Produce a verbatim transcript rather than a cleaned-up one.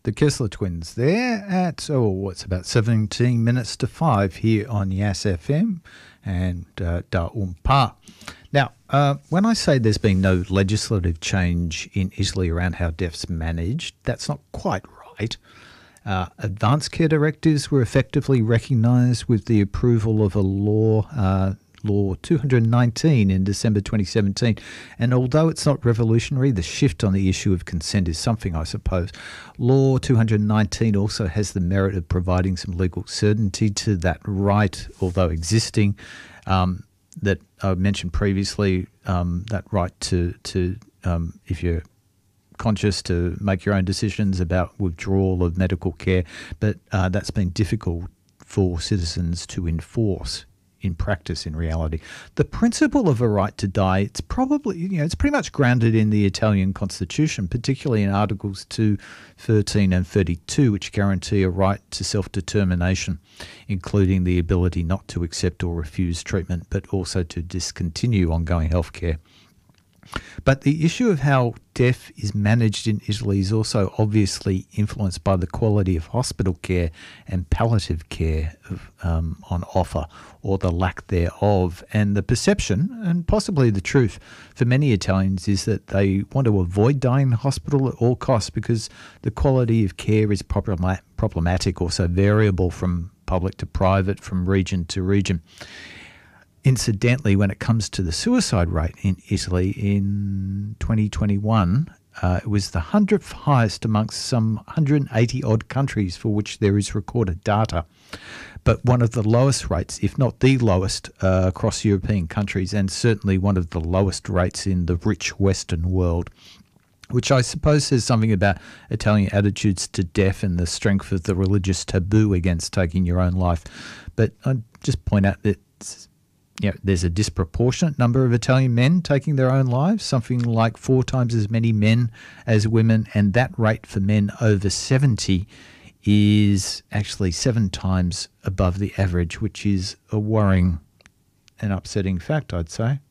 The Kessler twins there at, oh, it's about seventeen minutes to five here on Yass F M and uh, Da Um Pa. Now, uh, when I say there's been no legislative change in Italy around how deaf's managed, that's not quite right. Uh, advanced care directives were effectively recognised with the approval of a law, uh, Law two hundred nineteen in December twenty seventeen. And although it's not revolutionary, the shift on the issue of consent is something, I suppose. Law two hundred nineteen also has the merit of providing some legal certainty to that right, although existing, um, that I mentioned previously, um, that right to, to um, if you're conscious, to make your own decisions about withdrawal of medical care. But uh, that's been difficult for citizens to enforce in practice, in reality. The principle of a right to die, it's probably, you know, it's pretty much grounded in the Italian constitution, particularly in Articles two, thirteen and thirty-two, which guarantee a right to self-determination, including the ability not to accept or refuse treatment, but also to discontinue ongoing health care. But the issue of how deaf is managed in Italy is also obviously influenced by the quality of hospital care and palliative care of, um, on offer, or the lack thereof. And the perception, and possibly the truth for many Italians, is that they want to avoid dying in hospital at all costs because the quality of care is problema- problematic, also variable from public to private, from region to region. Incidentally, when it comes to the suicide rate in Italy in twenty twenty-one, uh, it was the one hundredth highest amongst some one hundred eighty odd countries for which there is recorded data, but one of the lowest rates, if not the lowest, uh, across European countries, and certainly one of the lowest rates in the rich Western world, which I suppose says something about Italian attitudes to death and the strength of the religious taboo against taking your own life. But I'd just point out that You know, there's a disproportionate number of Italian men taking their own lives, something like four times as many men as women, and that rate for men over seventy is actually seven times above the average, which is a worrying and upsetting fact, I'd say.